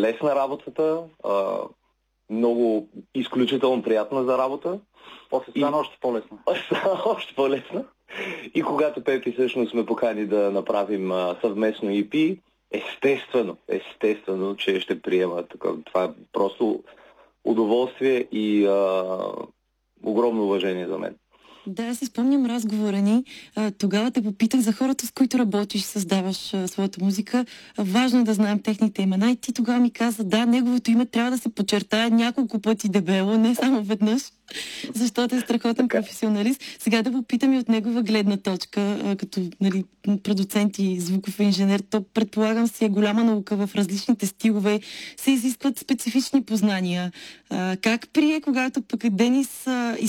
лесна работата, много изключително приятна за работа. После стана още по-лесна. Стана още по-лесна. И когато Пепи всъщност ме покани да направим съвместно EP, естествено, че ще приема такова. Това е просто удоволствие и огромно уважение за мен. Да, си спомням разговора ни. Тогава те попитах за хората, с които работиш, създаваш своята музика. Важно е да знаем техните имена. И ти тогава ми каза, да, неговото име трябва да се подчертае няколко пъти дебело, не само веднъж, защото е страхотен професионалист. Сега да попитам и от негова гледна точка, като продуцент и звуков инженер, то предполагам си е голяма наука в различните стилове, се изискват специфични познания. Как прие, когато пък Денис